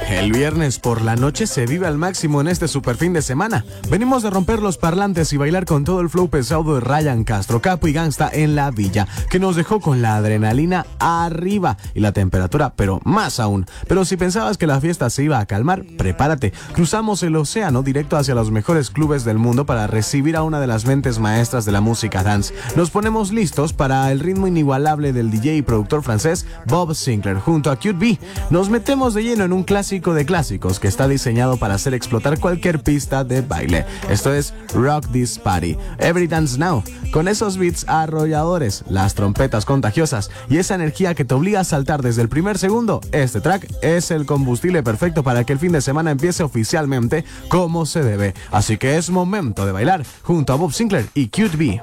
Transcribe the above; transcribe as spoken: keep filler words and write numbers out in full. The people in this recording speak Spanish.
El viernes por la noche se vive al máximo en este super fin de semana. Venimos de romper los parlantes y bailar con todo el flow pesado de Ryan Castro, Capo y Gangsta en la villa, que nos dejó con la adrenalina arriba y la temperatura, pero más aún. Pero si pensabas que la fiesta se iba a calmar, prepárate. Cruzamos el océano directo hacia los mejores clubes del mundo para recibir a una de las mentes maestras de la música dance. Nos ponemos listos para el ritmo inigualable del D J y productor francés Bob Sinclair junto a Cute B. Nos metemos de lleno en un clásico de clásicos que está diseñado para hacer explotar cualquier pista de baile. Esto es Rock This Party, Every Dance Now, con esos beats arrolladores, las trompetas contagiosas y esa energía que te obliga a saltar desde el primer segundo. Este track es el combustible perfecto para que el fin de semana empiece oficialmente como se debe. Así que es momento de bailar junto a Bob Sinclair y Cute B.